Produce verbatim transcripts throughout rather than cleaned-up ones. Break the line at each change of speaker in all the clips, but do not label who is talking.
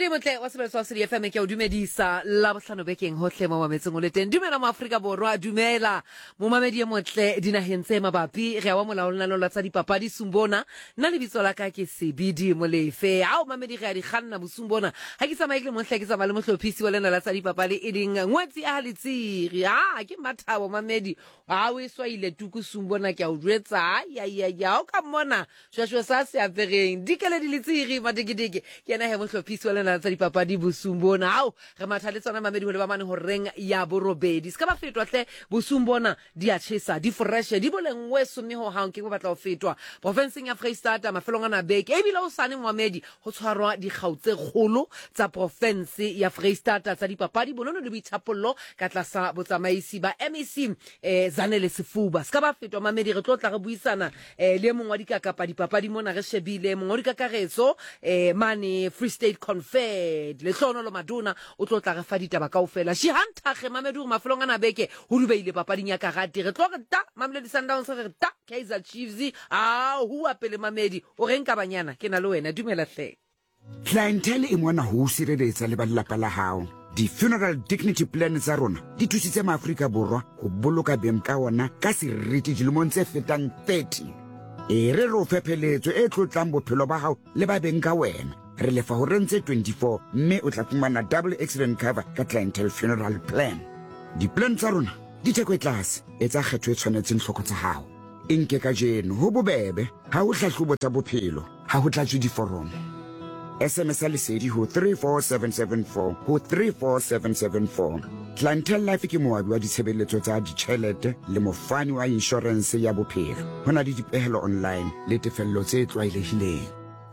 Mamedi motle wa sebetsa wa City F M ke o dumedisa la bohlano bekeng hohle mo mametseng o le teng dumela mo Afrika Borwa dumela mo mamedi motle dinaheng tse mabapi re wa molao lona lo tsa dipapadi Sumbona nna le bitso la ka ke Sebidi Molefe ao mamedi re a di khanna bosumbona ha ke tsamaile mo hle ke tsama le mohlophisi wa lena la tsa dipapadi e ding ngwetsi a halitsiri ha ke mathabo mamedi ha o iswa ile tuku Sumbona ke a o jwetsa ya ya ya o ka mona shwashwe sa se apereng dikele di litsiri madigidigi ke na he mohlophisi wa lena tsa dipapadi bosumbona ao re mathaletsana mamedi ho le ba mane ho reng ya borobedi ska ba fetwa hle bosumbona di a tshesa di fresh di bolengwe somme ho hang ke go batla ho fetwa provinceng ya Freistata mafelong ana beke e bila o sane Mohamedi ho tshwarwa di gautse kgolo tsa province ya Freistata tsa dipapadi bonono le boithapollo ka tlasa botsamaisi ba M E C eh Zanele Sefuba ska ba fetwa mamedi re tlotla re buisana eh le mongwa dikakapa dipapadi mona re shebile mongwa dikakaretso eh mane Free State Confed le hlono lo maduna o tlotla re fa ditaba kaofela shihanta ge mamedu mafelong ana beke ho lubeile papading ya karate re tloga ta Mamelodi Sundowns re ta Kaizer Chiefs a hua pele mamedi o reng ka banyana ke na le wena dumela hle
clientele e mona ho sireletsa le ba lelapa la hao di funeral dignity plan tsa rona di thusitse maAfrika Borwa ho boloka beng ka ona ka seriti dilemong tse fetang thirty e re ro fepheletso e tlotlang bophelo ba hao le ba beng ka wena re lefa ho rentse twenty-four mme o tla fumana double accident cover ka clientele funeral plan di plan tsa rona di theko e tlase e tsa kgetho e tshwanetseng hloko tsa hao inke ka jeno ho bobebe ha o hlahlobo tsa bophelo ha ho tlatswe diforomo S M S lesedi ho three four seven seven four ho three four seven seven four Clientele Life ke moabi wa ditshebeletso tsa ditjhelete le mofani wa insurance ya bophelo hona le dipehelo online le tefello tse tlwaelehileng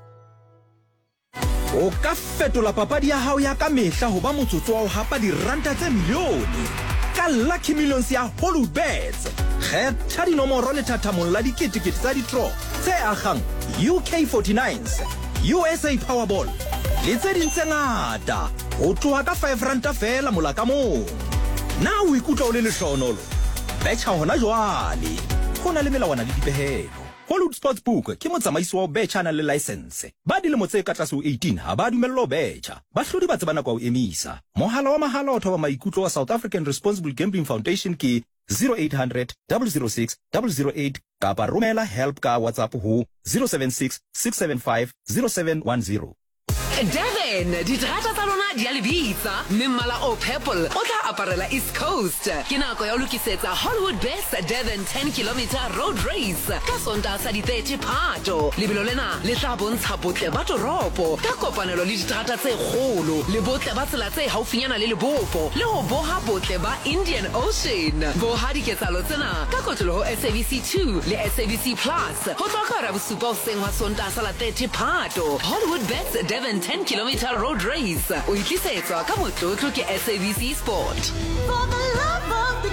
o ka fetola papadi ya hao ya ka mehla ho ba motsotso wa ho hapa diranta tse milione ka Lucky Millions ya Hollywoodbets kgetha dinomoro le thathamong la diketekete tsa di-draw tse akgang U K forty-nines U S A Powerball le tse ding tse ngata ho tloha ka five ranta fela mola ka mong na o ikutlwa o le lehlohonolo betcha hona jwale ho na le melawana le dipehelo Hollywood Sportsbook ke motsamaisi wa betcha na le license ba dilemo tse ka tlase ho eighteen ha ba dumellwa betcha ba hlodi ba tsebana kwa o emisa mohala wa mahala o thoba maikutlo wa South African Responsible Gambling Foundation ke zero eight hundred double zero six double zero eight kapa romela help ka WhatsApp ho zero seven six six seven five zero seven one zero
Devon di trata tsa lona di a lebitsa mmala o purple o tla aparela East Coast ke nako ya o lokisetsa Hollywoodbets Devon ten kilometer road race ka sonta sa di thirty Phato lebelo lena le tla bontsha botle ba toropo ka kopanelo le ditrata tse kgolo le botle ba tsela tse haufinyana le lebopo le ho boha botle ba Indian Ocean boha diketsalo tsena ka kotlolo ho S A B C two le S A B C Plus ho tloka ra bosupa o seng wa sonta sa la thirty Phato Hollywoodbets Devon ten kilometer road race o itlisetswa ka motlotlo ke S A B C Sport for the love of the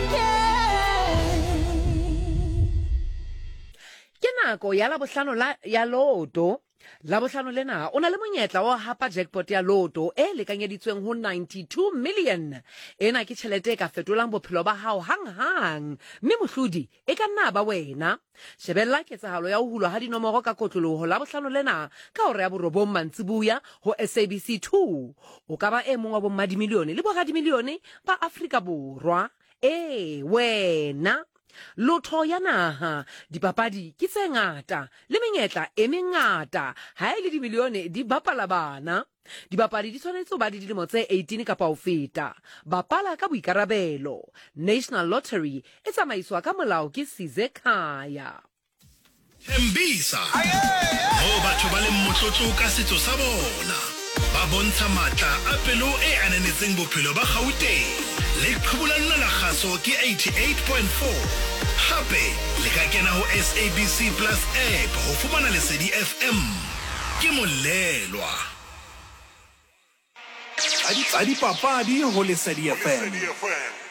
game ke nako ya la bohlano la ya loto la bohlano lena o na le monyetla wa hapa jackpot ya loto e lekanyeditsweng ho ninety-two million ena ke tšhelete ka fetolang bophelo ba hao hang hang mme mohlodi e ka nna ba wena shebella ketsahalo ya ho hulwa ha dinomoro ka kotloloho la bohlano lena ka hore ya borobong mantsibuya ho S A B C two o ka ba e mong wa bo madimilione le bo radimilione ba Afrika Borwa e wena lotho ya naha dipapadi ke tse ngata le menyetla e mengata ha ile di milione di bapala bana dibapadi di tshwanetse ba di dilemo tse eighteen kapa ho feta bapala ka boikarabelo National Lottery e tsamaiswa ka molao ke Size Khaya
Embisa ho batho ba le motlotlo ka setso sa bona ba bontsha matla a pelo e ananetseng bophelo ba Gauteng le qhubula nna la khaso ke eighty-eight point four hape le ka kena ho S A B C Plus app ho fumana lesedi F M ke molelwa
a di papadi ho lesedi F M